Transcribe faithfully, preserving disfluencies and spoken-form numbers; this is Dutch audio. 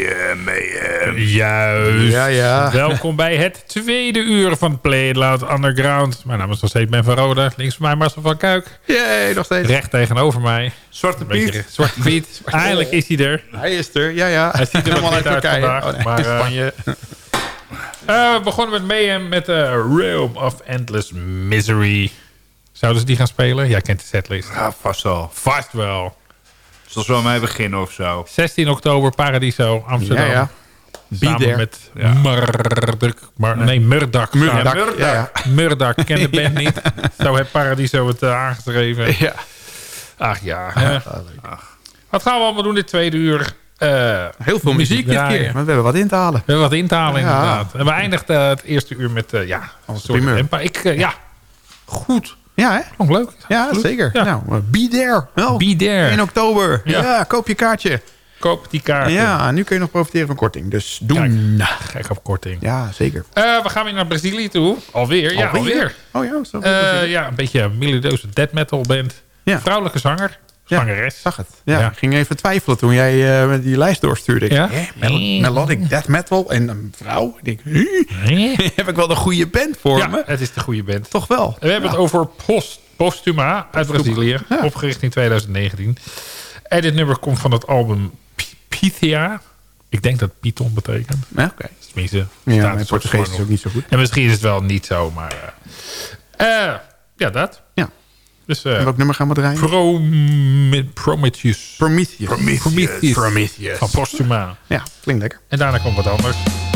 Mayhem, mayhem. Juist. Ja, ja. Welkom bij het tweede uur van Play It Loud Underground. Mijn naam is nog steeds Ben van Roda. Links van mij Marcel van Kuik. Jee, nog steeds. Recht tegenover mij. Zwarte Een beetje Piet. Zwarte Piet. Eindelijk is hij er. Hij is er, ja, ja. Hij ziet er helemaal wat uit niet uit Turkije. vandaag. Oh, nee, maar, uh, Spanje. Uh, we begonnen met Mayhem met uh, Realm of Endless Misery. Zouden ze die gaan spelen? Jij kent de setlist. Ja, vast wel. Vast wel. Zoals we aan mij beginnen of zo. zestien oktober, Paradiso, Amsterdam. Ja, ja. Samen there. met Ja. Murdoch. Mar nee, Murdoch. Murdoch. samen. Murdoch. Ja, ja. Murdoch. Ken de band niet. Zo heeft Paradiso het uh, aangeschreven. Ja. Ach ja. hè. Ach. Wat gaan we allemaal doen dit tweede uur? Uh, Heel veel muziek dit draaien. keer. Maar we hebben wat in te halen. We hebben wat in te halen, Ja. inderdaad. En we eindigden uh, het eerste uur met uh, ja, een soort primeur. tempo. Ik, uh, ja, goed. Ja, hè? Vond ik leuk. Ja, Absoluut. zeker. Ja. Nou, uh, be there. Wel. Be there. in oktober. Ja. Ja. koop je kaartje. Koop die kaart. Ja, nu kun je nog profiteren van korting. Dus doen. Gek op korting. Ja, zeker. Uh, we gaan weer naar Brazilië toe. Alweer? Ja, alweer. Oh ja, zo. Uh, ja, een beetje een melodieuze death metal band. Ja. Vrouwelijke zanger. Ja, Zangeres. zag het. Ja, Ja. ik ging even twijfelen toen jij uh, die lijst doorstuurde. Ik, Ja? hè, mel- melodic death metal en een vrouw. Ik denk, huh? Heb ik wel een goede band voor Ja, me? het is de goede band. Toch wel. We hebben het over Post, Postuma uit Brazilië. Ja. Opgericht in twintig negentien. En dit nummer komt van het album P- Pythia. Ik denk dat Python betekent. Ja, oké. Tenminste, Ja, staat mijn een soort Portugees slang is op. ook niet zo goed. En misschien is het wel niet zo, maar... Uh, uh, ja, dat. Ja. Dus uh, En welk nummer gaan we draaien? Promi- Prometheus. Prometheus. Prometheus. Prometheus. Van Postuma. Ja, klinkt lekker. En daarna komt wat anders.